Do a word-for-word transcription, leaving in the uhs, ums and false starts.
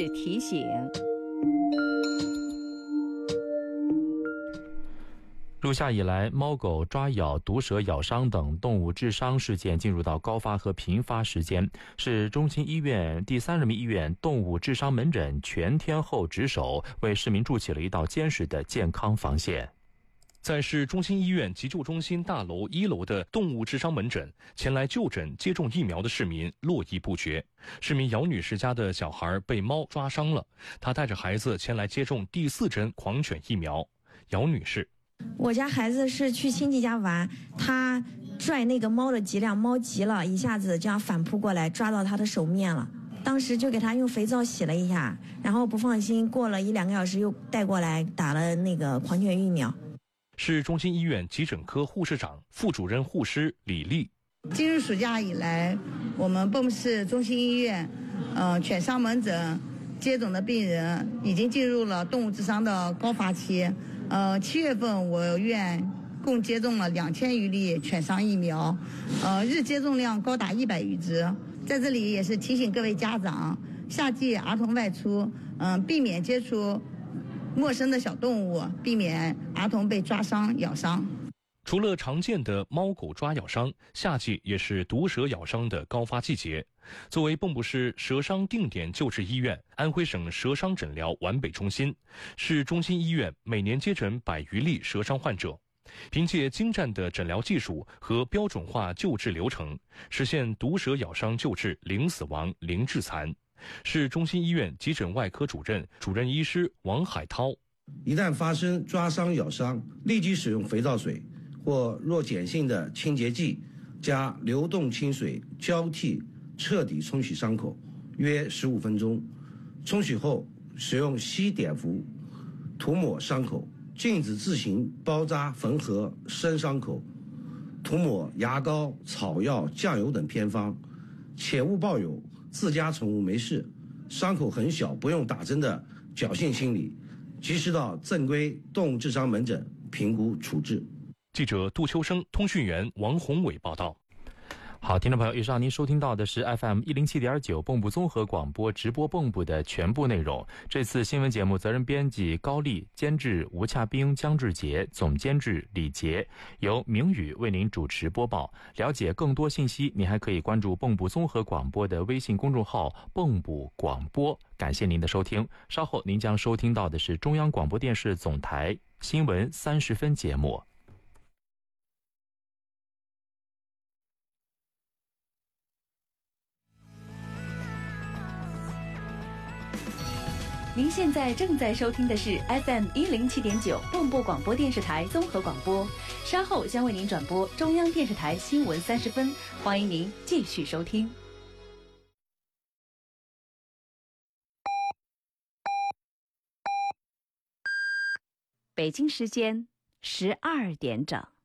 事提醒。 入夏以来，猫狗抓咬、毒蛇咬伤等动物致伤事件进入到高发和频发时间，市中心医院第三人民医院动物致伤门诊全天候值守，为市民筑起了一道坚实的健康防线。 在市中心医院急救中心大楼一楼的动物致伤门诊，前来就诊接种疫苗的市民络绎不绝。市民姚女士家的小孩被猫抓伤了，她带着孩子前来接种第四针狂犬疫苗。姚女士： 我家孩子是去亲戚家玩，他拽那个猫的脊梁，猫急了，一下子这样反扑过来，抓到他的手面了。当时就给他用肥皂洗了一下，然后不放心，过了一两个小时又带过来打了那个狂犬疫苗。 市中心医院急诊科护士长、副主任护师李丽： 进入暑假以来，我们蚌埠市中心医院，呃，犬伤门诊接种的病人已经进入了动物致伤的高发期。呃，七月份我院共接种了两千余例犬伤疫苗，呃，日接种量高达一百余只。在这里也是提醒各位家长，夏季儿童外出，嗯、呃，避免接触陌生的小动物，避免儿童被抓伤、咬伤。 除了常见的猫狗抓咬伤，夏季也是毒蛇咬伤的高发季节。作为蚌埠市蛇伤定点救治医院、安徽省蛇伤诊疗皖北中心，市中心医院每年接诊百余例蛇伤患者。凭借精湛的诊疗技术和标准化救治流程，实现毒蛇咬伤救治零死亡、零致残。市中心医院急诊外科主任、主任医师王海涛： 一旦发生抓伤、咬伤，立即使用肥皂水或弱碱性的清洁剂加流动清水交替彻底冲洗伤口，约十五分钟。冲洗后，使用硒碘伏涂抹伤口，禁止自行包扎缝合生伤口，涂抹牙膏、草药、酱油等偏方，切勿抱有自家宠物没事、伤口很小不用打针的侥幸心理，及时到正规动物致伤门诊评估处置。 记者杜秋生，通讯员王宏伟报道。 好，听众朋友，以上您收听到的是 F M 一零七点九蚌埠综合广播直播蚌埠的全部内容。这次新闻节目责任编辑高丽，监制吴洽冰、江志杰，总监制李杰，由明宇为您主持播报。了解更多信息，您还可以关注蚌埠综合广播的微信公众号蚌埠广播。感谢您的收听，稍后您将收听到的是中央广播电视总台新闻三十分节目。 您现在正在收听的是 F M 一零七点九蚌埠广播电视台综合广播，稍后将为您转播中央电视台新闻三十分，欢迎您继续收听。北京时间十二点整。